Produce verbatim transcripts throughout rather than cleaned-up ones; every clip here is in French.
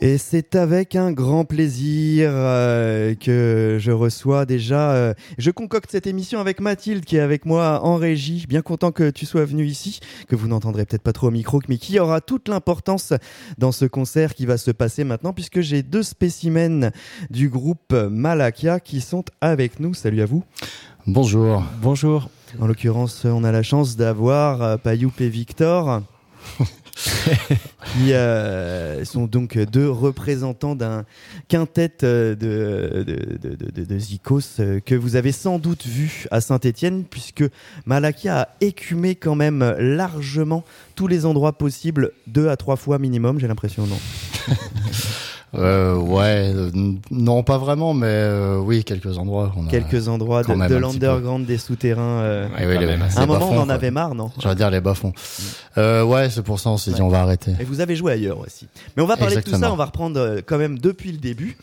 Et c'est avec un grand plaisir euh, que je reçois déjà... Euh, je concocte cette émission avec Mathilde qui est avec moi en régie. Bien content que tu sois venu ici, que vous n'entendrez peut-être pas trop au micro, mais qui aura toute l'importance dans ce concert qui va se passer maintenant, puisque j'ai deux spécimens du groupe Malakia qui sont avec nous. Salut à vous. Bonjour. Bonjour. En l'occurrence, on a la chance d'avoir euh, Payoup et Victor. qui euh, sont donc deux représentants d'un quintet de, de, de, de, de, de Zikos euh, que vous avez sans doute vu à Saint-Étienne, puisque Malakia a écumé quand même largement tous les endroits possibles, deux à trois fois minimum, j'ai l'impression, non Euh, ouais, euh, non, pas vraiment, mais euh, oui, quelques endroits. On a quelques endroits de, de l'underground, des souterrains. Euh, ouais, ouais, les, les à un moment, bas-fonds, on en quoi. avait marre, non? J'allais dire les bas-fonds. Euh, ouais, c'est pour ça on s'est ouais. dit on va arrêter. Et vous avez joué ailleurs aussi. Mais on va parler Exactement. de tout ça, on va reprendre euh, quand même depuis le début.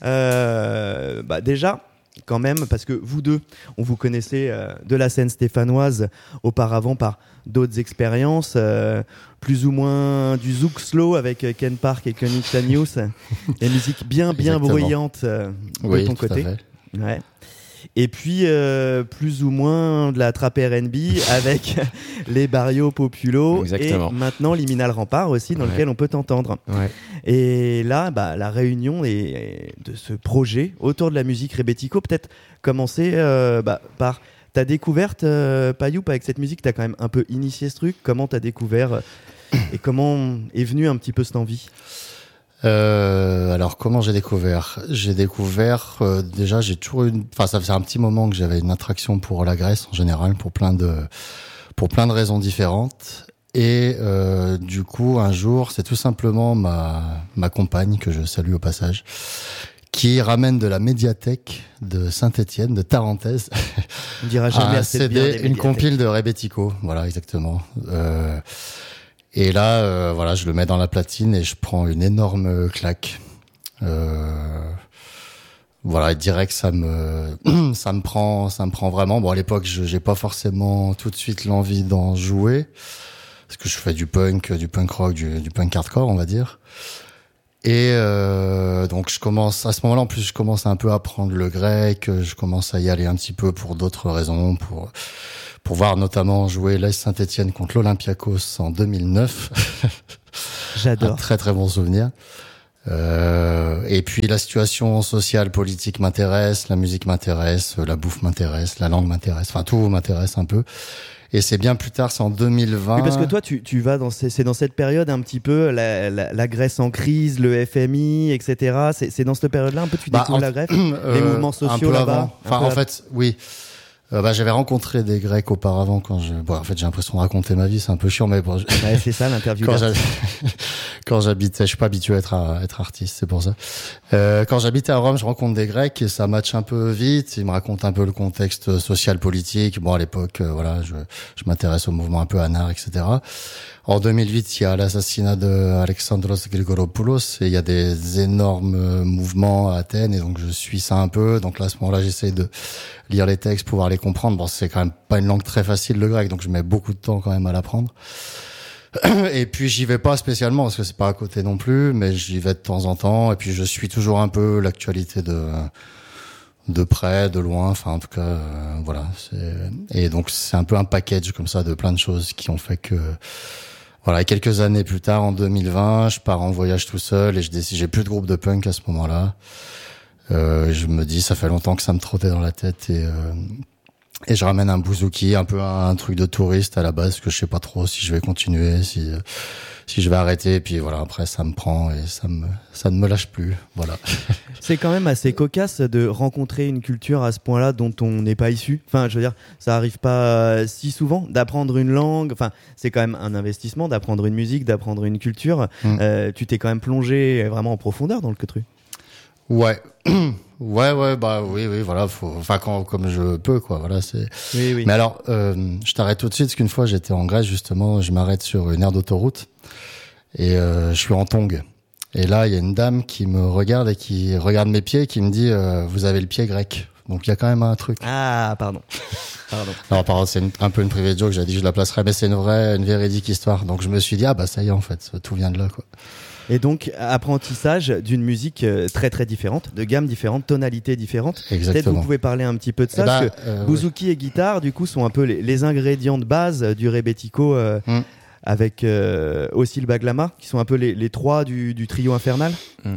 Euh, bah déjà, quand même, parce que vous deux, on vous connaissait euh, de la scène stéphanoise auparavant par d'autres expériences, euh, plus ou moins du zouk slow avec euh, Ken Park et Koenig Tanius, des musiques bien bien Exactement. bruyantes euh, oui, de ton tout côté. À fait. Ouais. Et puis euh, plus ou moins de la trap R and B avec les Barrio Populo. Exactement. Et maintenant Liminal Rempart aussi, dans ouais. lequel on peut t'entendre. Ouais. Et là, bah, la réunion est, de ce projet autour de la musique rebetiko, peut-être commencer euh, bah, par ta découverte, euh, Payoup, avec cette musique. T'as quand même un peu initié ce truc. Comment t'as découvert euh, et comment est venue un petit peu cette envie? Euh, alors comment j'ai découvert J'ai découvert euh, déjà j'ai toujours une, enfin ça faisait un petit moment que j'avais une attraction pour la Grèce en général pour plein de pour plein de raisons différentes et euh, du coup un jour c'est tout simplement ma ma compagne que je salue au passage qui ramène de la médiathèque de Saint-Étienne de Tarentaise on dira jamais un assez C D, bien des une compile de rebetiko, voilà exactement. Euh, Et là, euh, voilà, je le mets dans la platine et je prends une énorme claque. Euh, voilà, direct, ça me, ça me prend, ça me prend vraiment. Bon, à l'époque, je, j'ai pas forcément tout de suite l'envie d'en jouer parce que je fais du punk, du punk rock, du, du punk hardcore, on va dire. Et euh, donc, je commence à ce moment-là. En plus, je commence un peu à apprendre le grec. Je commence à y aller un petit peu pour d'autres raisons, pour pour voir notamment jouer l'A S Saint-Étienne contre l'Olympiakos en deux mille neuf. J'adore. Un très très bon souvenir. Euh, et puis la situation sociale, politique m'intéresse, la musique m'intéresse, la bouffe m'intéresse, la langue m'intéresse, enfin tout m'intéresse un peu. Et c'est bien plus tard, c'est en deux mille vingt. Oui, parce que toi, tu, tu vas dans ces, c'est dans cette période un petit peu la, la, la Grèce en crise, le F M I, et cetera. C'est, c'est dans cette période-là un peu tu découvres bah, la Grèce, euh, les mouvements sociaux là-bas. Enfin, en fait, oui. Euh, bah, j'avais rencontré des Grecs auparavant quand je, bon, en fait, j'ai l'impression de raconter ma vie, c'est un peu chiant, mais bon. Je... Ouais, c'est ça, l'interview. quand, j'habitais... quand j'habitais, je suis pas habitué à être, à être artiste, c'est pour ça. Euh, quand j'habitais à Rome, je rencontre des Grecs et ça match un peu vite. Ils me racontent un peu le contexte social, politique. Bon, à l'époque, euh, voilà, je, je m'intéresse au mouvement un peu anar, et cetera. En deux mille huit, il y a l'assassinat de Alexandros Grigoropoulos et il y a des énormes mouvements à Athènes et donc je suis ça un peu. Donc là, à ce moment-là, j'essaie de lire les textes, pouvoir les comprendre. Bon, c'est quand même pas une langue très facile, le grec, donc je mets beaucoup de temps quand même à l'apprendre. Et puis j'y vais pas spécialement parce que c'est pas à côté non plus, mais j'y vais de temps en temps et puis je suis toujours un peu l'actualité de de près, de loin, enfin en tout cas euh, voilà, c'est et donc c'est un peu un package comme ça de plein de choses qui ont fait que voilà, et quelques années plus tard, en deux mille vingt, je pars en voyage tout seul et je décide, j'ai plus de groupe de punk à ce moment-là. Euh, je me dis, ça fait longtemps que ça me trottait dans la tête et euh, et je ramène un bouzouki, un peu un, un truc de touriste à la base, que je sais pas trop si je vais continuer, si si je vais arrêter. Et puis voilà, après ça me prend et ça me ça ne me lâche plus. Voilà. C'est quand même assez cocasse de rencontrer une culture à ce point-là dont on n'est pas issu. Enfin, je veux dire, ça arrive pas si souvent d'apprendre une langue. Enfin, c'est quand même un investissement d'apprendre une musique, d'apprendre une culture. Mmh. Euh, tu t'es quand même plongé vraiment en profondeur dans le truc. Ouais. Ouais, ouais, bah oui, oui, voilà, faut, enfin, quand, comme je peux, quoi, voilà, c'est. Oui, oui. Mais alors, euh, je t'arrête tout de suite, parce qu'une fois, j'étais en Grèce, justement, je m'arrête sur une aire d'autoroute, et euh, je suis en tongs. Et là, il y a une dame qui me regarde et qui regarde mes pieds et qui me dit, euh, vous avez le pied grec. Donc, il y a quand même un truc. Ah, pardon. Pardon. Non, pardon, c'est une, un peu une private joke, j'ai dit que je la placerais, mais c'est une vraie, une véridique histoire. Donc, je me suis dit, ah, bah, ça y est, en fait, tout vient de là, quoi. Et donc, apprentissage d'une musique très très différente, de gammes différentes, tonalités différentes. Exactement. Peut-être vous pouvez parler un petit peu de ça, eh parce ben, que euh, bouzouki ouais. et guitare, du coup, sont un peu les, les ingrédients de base du rebetiko, euh, mm. avec euh, aussi le baglama, qui sont un peu les, les trois du, du trio infernal. Mm.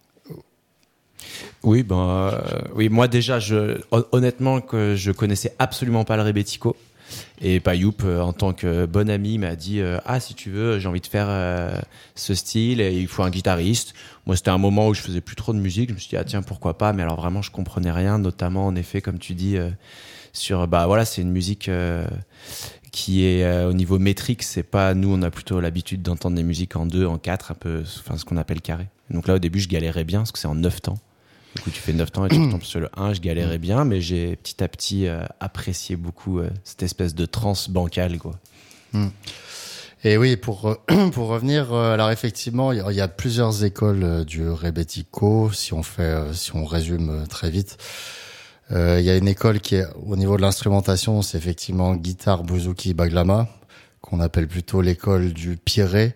Oui, ben, euh, oui, moi déjà, je, honnêtement, que je connaissais absolument pas le rebetiko. Et Payoup, euh, en tant que bon ami, m'a dit euh, ah, si tu veux, j'ai envie de faire euh, ce style et il faut un guitariste. Moi, c'était un moment où je faisais plus trop de musique. Je me suis dit ah tiens, pourquoi pas. Mais alors vraiment, je comprenais rien, notamment en effet, comme tu dis, euh, sur bah voilà, c'est une musique euh, qui est euh, au niveau métrique, c'est pas nous, on a plutôt l'habitude d'entendre des musiques en deux, en quatre, un peu, enfin ce qu'on appelle carré. Donc là, au début, je galérais bien parce que c'est en neuf temps. Du coup, tu fais neuf temps et tu retombes sur le un, je galérais bien, mais j'ai petit à petit euh, apprécié beaucoup euh, cette espèce de trance bancale, quoi. Mm. Et oui, pour pour revenir, alors effectivement, il y a plusieurs écoles du rebetiko. Si on fait, si on résume très vite, euh, il y a une école qui est au niveau de l'instrumentation, c'est effectivement guitare, bouzouki, baglama, qu'on appelle plutôt l'école du piré.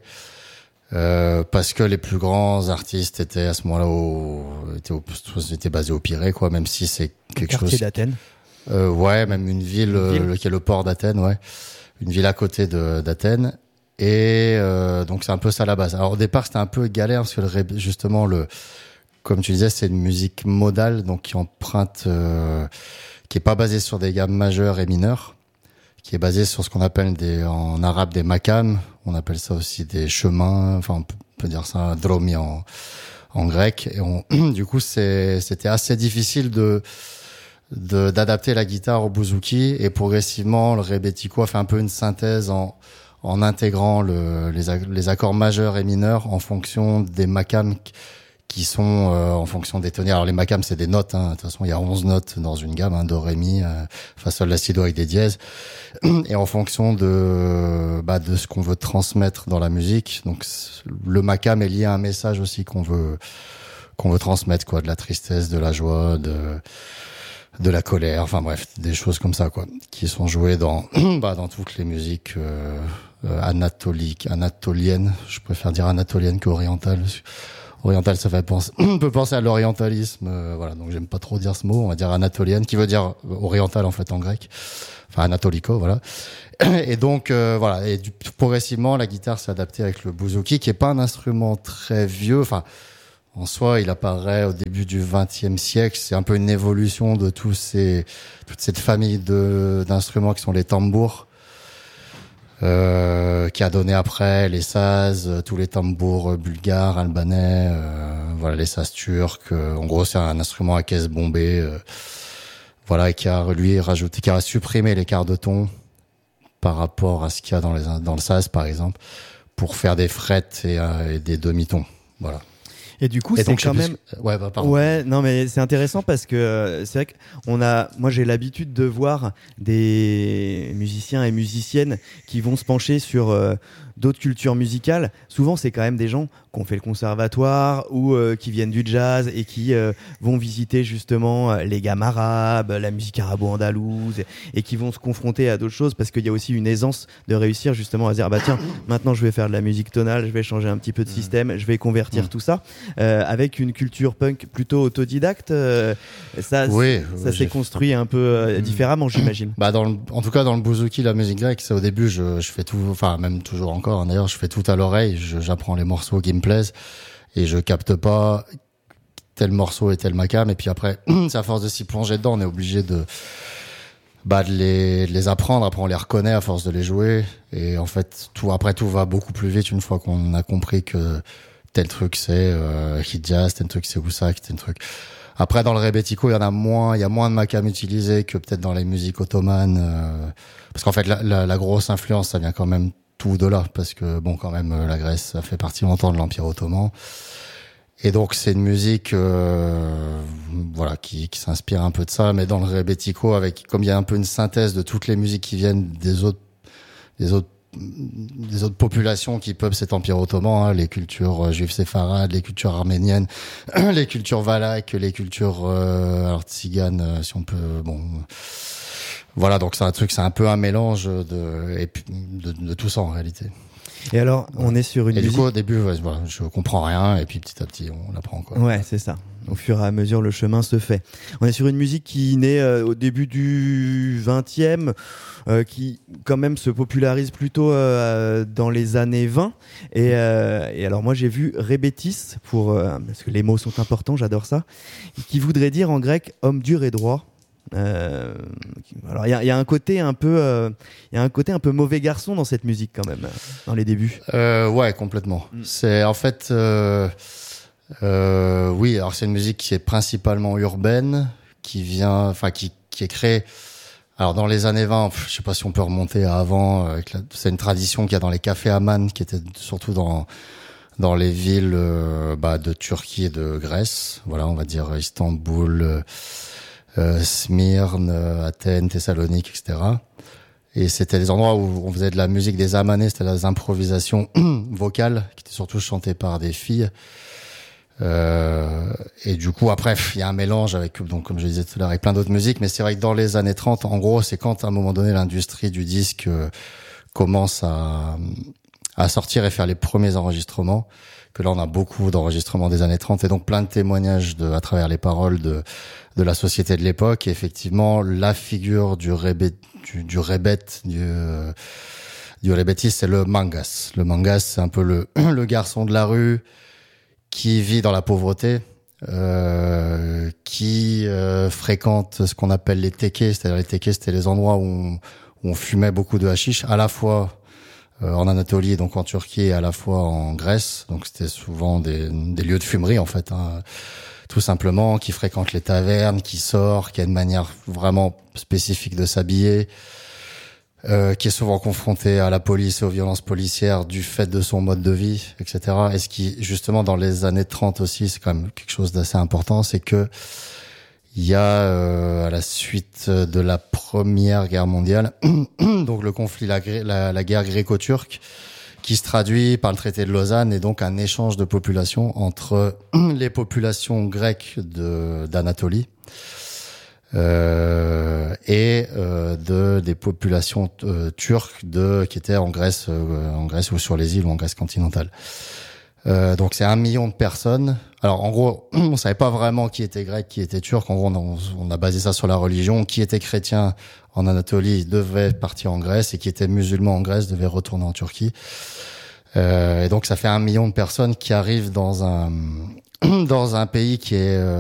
Euh, parce que les plus grands artistes étaient à ce moment-là au, étaient, au, étaient basés au Pirée, quoi, même si c'est quelque chose. Quartier d'Athènes. Euh, ouais, même une ville, une ville. Euh, qui est le port d'Athènes, ouais. Une ville à côté de, d'Athènes. Et, euh, donc c'est un peu ça la base. Alors au départ, c'était un peu galère parce que le, justement le, comme tu disais, c'est une musique modale, donc qui emprunte, euh, qui est pas basée sur des gammes majeures et mineures, qui est basé sur ce qu'on appelle des, en arabe des makams, on appelle ça aussi des chemins, enfin on peut dire ça dromi en, en grec. Et on, du coup, c'est, c'était assez difficile de, de d'adapter la guitare au bouzouki, et progressivement le rebetiko a fait un peu une synthèse en, en intégrant le, les, les accords majeurs et mineurs en fonction des makams qui sont euh, en fonction des tonniers. Alors les makams, c'est des notes, hein. De toute façon il y a onze notes dans une gamme, hein, do, ré, mi, euh, fa, sol, la, si, do avec des dièses, et en fonction de bah, de ce qu'on veut transmettre dans la musique. Donc le makam est lié à un message aussi qu'on veut qu'on veut transmettre, quoi, de la tristesse, de la joie, de de la colère, enfin bref, des choses comme ça, quoi, qui sont jouées dans bah dans toutes les musiques euh, euh, anatoliques, anatoliennes. Je préfère dire anatolienne qu'orientale. Oriental, ça fait penser, on peut penser à l'orientalisme, euh, voilà. Donc j'aime pas trop dire ce mot. On va dire anatolienne, qui veut dire oriental en fait en grec. Enfin anatoliko, voilà. Et donc euh, voilà. Et du, progressivement, la guitare s'est adaptée avec le bouzouki, qui est pas un instrument très vieux. Enfin, en soi, il apparaît au début du vingtième siècle. C'est un peu une évolution de tous ces, toute cette famille de d'instruments qui sont les tambours. Euh, qui a donné après les sazes, tous les tambours bulgares, albanais, euh, voilà, les sazes turcs. Euh, en gros, c'est un instrument à caisse bombée, euh, voilà, et qui a lui rajouté, qui a supprimé les quarts de ton par rapport à ce qu'il y a dans les dans le saz, par exemple, pour faire des frettes et, euh, et des demi-tons, voilà. Et du coup, et c'est donc, quand même. Plus... Ouais, bah, pardon. Ouais, non, mais c'est intéressant parce que euh, c'est vrai qu'on a. Moi, j'ai l'habitude de voir des musiciens et musiciennes qui vont se pencher sur euh, d'autres cultures musicales. Souvent, c'est quand même des gens qui ont fait le conservatoire ou euh, qui viennent du jazz et qui euh, vont visiter justement les gammes arabes, la musique arabo-andalouse, et, et qui vont se confronter à d'autres choses parce qu'il y a aussi une aisance de réussir justement à se dire bah tiens, maintenant je vais faire de la musique tonale, je vais changer un petit peu de système, je vais convertir mmh. tout ça. Euh, avec une culture punk plutôt autodidacte, euh, ça, oui, ça s'est construit un peu euh, différemment, j'imagine. Bah dans le, en tout cas dans le bouzouki, la musique grecque, c'est au début, je, je fais tout, enfin même toujours encore. Hein, d'ailleurs, je fais tout à l'oreille. Je, j'apprends les morceaux qui me plaisent et je capte pas tel morceau et tel makam. Et puis après, c'est à force de s'y plonger dedans, on est obligé de bah de les, de les apprendre. Après, on les reconnaît à force de les jouer. Et en fait, tout après tout va beaucoup plus vite une fois qu'on a compris que tel truc c'est euh, Hidjaz, tel truc c'est Houssak, tel truc. Après dans le rebetiko, il y en a moins, il y a moins de makam utilisés que peut-être dans les musiques ottomanes, euh, parce qu'en fait la, la, la grosse influence ça vient quand même tout de là, parce que bon quand même la Grèce ça fait partie longtemps de l'Empire ottoman, et donc c'est une musique euh, voilà qui, qui s'inspire un peu de ça, mais dans le rebetiko, avec comme il y a un peu une synthèse de toutes les musiques qui viennent des autres des autres des autres populations qui peuplent cet empire ottoman, hein, les cultures euh, juives séfarades, les cultures arméniennes, les cultures valaques, les cultures euh, alors tziganes, euh, si on peut, bon, voilà, donc c'est un truc, c'est un peu un mélange de et de, de tout ça en réalité. Et alors, on est sur une et musique... du coup, au début, ouais, voilà, je comprends rien, et puis petit à petit, on l'apprend, quoi. Ouais, c'est ça. Au fur et à mesure, le chemin se fait. On est sur une musique qui naît euh, au début du vingtième, euh, qui quand même se popularise plutôt euh, dans les années vingt. Et, euh, et alors moi, j'ai vu rébétis, pour, euh, parce que les mots sont importants, j'adore ça, qui voudrait dire en grec « homme dur et droit ». Euh, alors il y a, y a un côté un peu, il euh, y a un côté un peu mauvais garçon dans cette musique quand même, dans les débuts. Euh, ouais, complètement. Mm. C'est en fait... Euh... Euh, oui, alors c'est une musique qui est principalement urbaine, qui vient, enfin qui qui est créée. Alors dans les années vingt, je sais pas si on peut remonter à avant. Euh, c'est une tradition qu'il y a dans les cafés Aman, qui était surtout dans dans les villes euh, bah, de Turquie et de Grèce. Voilà, on va dire Istanbul, euh, euh, Smyrne, Athènes, Thessalonique, et cetera. Et c'était des endroits où on faisait de la musique des Amanais, c'était des improvisations vocales qui étaient surtout chantées par des filles. Euh, et du coup après il y a un mélange avec, donc comme je disais tout à l'heure, avec plein d'autres musiques, mais c'est vrai que dans les années trente, en gros, c'est quand à un moment donné l'industrie du disque euh, commence à à sortir et faire les premiers enregistrements, que là on a beaucoup d'enregistrements des années trente et donc plein de témoignages de, à travers les paroles de de la société de l'époque. Et effectivement, la figure du rébé, du, du rébet, du euh, du rébétiste, c'est le mangas. Le mangas, c'est un peu le le garçon de la rue qui vit dans la pauvreté, euh, qui euh, fréquente ce qu'on appelle les tekés, c'est-à-dire les tekés, c'était les endroits où on, où on fumait beaucoup de hashish, à la fois euh, en Anatolie, donc en Turquie, et à la fois en Grèce. Donc c'était souvent des, des lieux de fumerie en fait, hein, tout simplement, qui fréquentent les tavernes, qui sort, qui a une manière vraiment spécifique de s'habiller. Euh, qui est souvent confronté à la police et aux violences policières du fait de son mode de vie, et cetera. Et ce qui, justement, dans les années trente aussi, c'est quand même quelque chose d'assez important, c'est que il y a, euh, à la suite de la Première Guerre mondiale, donc le conflit, la, la, la guerre gréco-turque, qui se traduit par le traité de Lausanne, et donc un échange de populations entre les populations grecques de d'Anatolie, Euh, et euh, de des populations euh, turques de qui étaient en Grèce, euh, en Grèce ou sur les îles ou en Grèce continentale. Euh, donc c'est un million de personnes. Alors en gros, on savait pas vraiment qui était grec, qui était turc. En gros, on a, on a basé ça sur la religion. Qui était chrétien en Anatolie devait partir en Grèce, et qui était musulman en Grèce devait retourner en Turquie. Euh, et donc ça fait un million de personnes qui arrivent dans un dans un pays qui est euh,